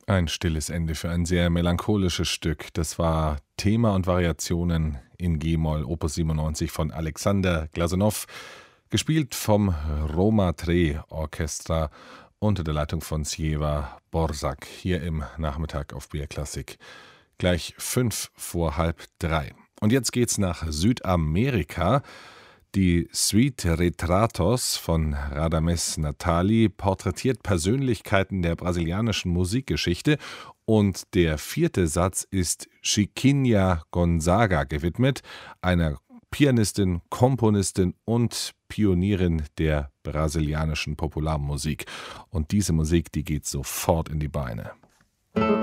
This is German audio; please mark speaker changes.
Speaker 1: Ein stilles Ende für ein sehr melancholisches Stück. Das war Thema und Variationen in G-Moll, Opus 97 von Alexander Glasunow, gespielt vom Roma Tre Orchestra unter der Leitung von Sjewa Borzak, hier im Nachmittag auf BR Klassik. Gleich 5 vor halb 3. Und jetzt geht's nach Südamerika. Die Suite Retratos von Radames Natali porträtiert Persönlichkeiten der brasilianischen Musikgeschichte und der 4. Satz ist Chiquinha Gonzaga gewidmet, einer Pianistin, Komponistin und Pionierin der brasilianischen Popularmusik. Und diese Musik, die geht sofort in die Beine.